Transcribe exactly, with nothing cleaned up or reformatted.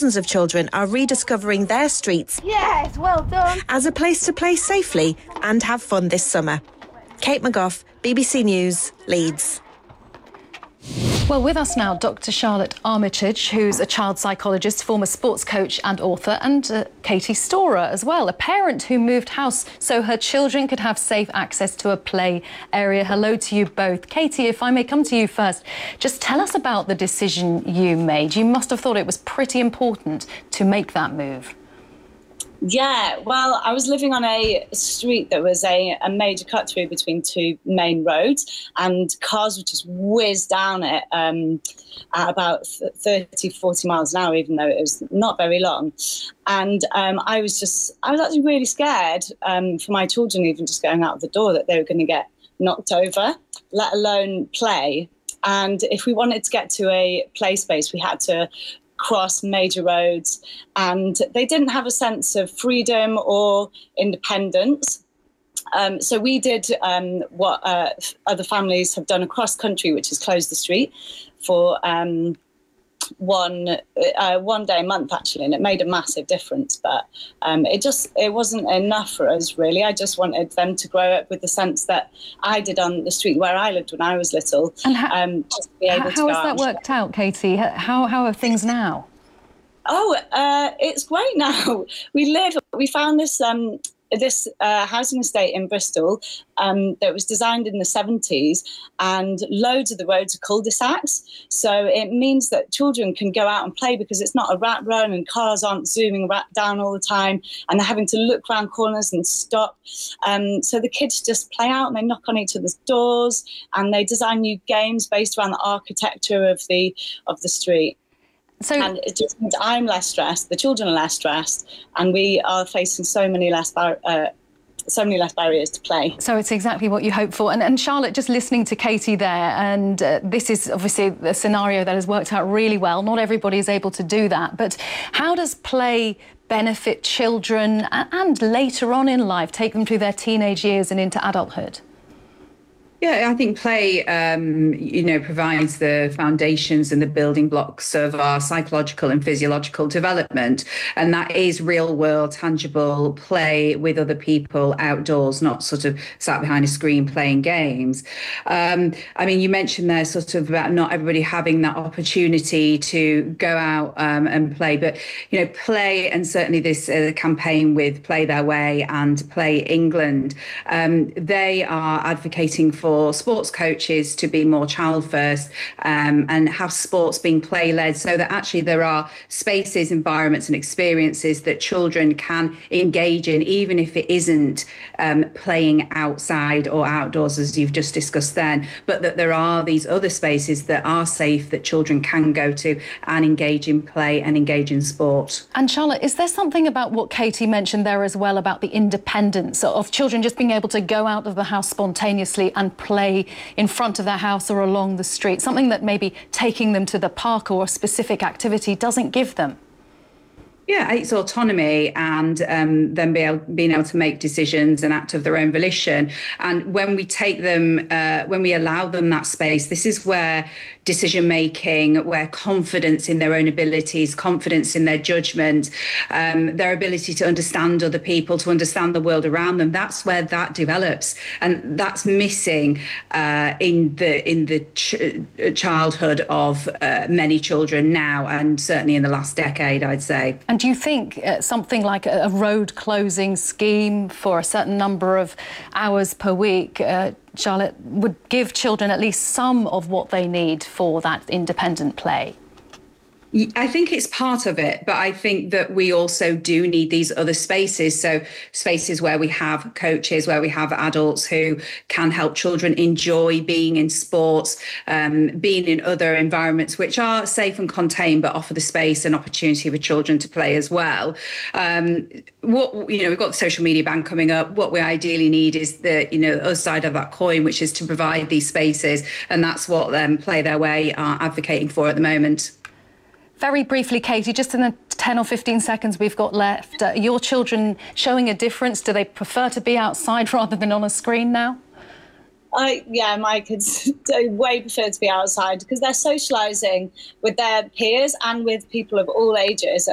thousands of children are rediscovering their streets. Yes, well done. As a place to play safely and have fun this summer. Kate McGough, B B C News, Leeds. Well, with us now, Doctor Charlotte Armitage, who's a child psychologist, former sports coach and author, and uh, Katie Storer as well, a parent who moved house so her children could have safe access to a play area. Hello to you both. Katie, if I may come to you first, just tell us about the decision you made. You must have thought it was pretty important to make that move. Yeah, well, I was living on a street that was a, a major cut through between two main roads, and cars would just whiz down it um, at about thirty, forty miles an hour, even though it was not very long. And um, I was just, I was actually really scared um, for my children, even just going out of the door, that they were going to get knocked over, let alone play. And if we wanted to get to a play space, we had to cross major roads, and they didn't have a sense of freedom or independence. Um, so we did um, what uh, other families have done across country, which is close the street for um, one uh, one day a month, actually, and it made a massive difference. But um, it just it wasn't enough for us, really. I just wanted them to grow up with the sense that I did on the street where I lived when I was little. And how, um, just to be able how, to how has go that out. worked out, Katie? How, how are things now? Oh, uh, it's great now. We live, we found this um, this uh, housing estate in Bristol um, that was designed in the seventies, and loads of the roads are cul-de-sacs. So it means that children can go out and play because it's not a rat run and cars aren't zooming right down all the time and they're having to look round corners and stop. Um, so the kids just play out and they knock on each other's doors, and they design new games based around the architecture of the of the street. So, and it just means I'm less stressed, the children are less stressed, and we are facing so many less bar uh, so many less barriers to play. So it's exactly what you hope for. And, and Charlotte, just listening to Katie there, and uh, this is obviously the scenario that has worked out really well. Not everybody is able to do that. But how does play benefit children and, and later on in life, take them through their teenage years and into adulthood? Yeah, I think play, um, you know, provides the foundations and the building blocks of our psychological and physiological development. And that is real world, tangible play with other people outdoors, not sort of sat behind a screen playing games. Um, I mean, you mentioned there sort of about not everybody having that opportunity to go out um, and play. But, you know, play, and certainly this uh, campaign with Play Their Way and Play England, um, they are advocating for sports coaches to be more child first um, and have sports being play led, so that actually there are spaces, environments and experiences that children can engage in, even if it isn't um, playing outside or outdoors, as you've just discussed then, but that there are these other spaces that are safe that children can go to and engage in play and engage in sport. And Charlotte, is there something about what Katie mentioned there as well about the independence of children just being able to go out of the house spontaneously and play in front of their house or along the street, something that maybe taking them to the park or a specific activity doesn't give them? Yeah, it's autonomy, and um, them be able, being able to make decisions and act of their own volition. And when we take them, uh, when we allow them that space, this is where decision making, where confidence in their own abilities, confidence in their judgment, um, their ability to understand other people, to understand the world around them, that's where that develops. And that's missing uh, in the in the ch childhood of uh, many children now, and certainly in the last decade, I'd say. And do you think uh, something like a, a road closing scheme for a certain number of hours per week, uh, Charlotte, would give children at least some of what they need for that independent play? I think it's part of it, but I think that we also do need these other spaces. So spaces where we have coaches, where we have adults who can help children enjoy being in sports, um, being in other environments which are safe and contained, but offer the space and opportunity for children to play as well. Um, what, you know, we've got the social media ban coming up. What we ideally need is the, you know, other side of that coin, which is to provide these spaces. And that's what um, Play Their Way are advocating for at the moment. Very briefly, Katie, just in the ten or fifteen seconds we've got left, uh, your children showing a difference? Do they prefer to be outside rather than on a screen now? I, yeah, my kids way prefer to be outside because they're socialising with their peers and with people of all ages.